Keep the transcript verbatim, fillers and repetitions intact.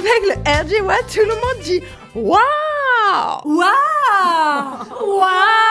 Avec le R J Watt, tout le monde dit « Waouh !» Waouh! Waouh!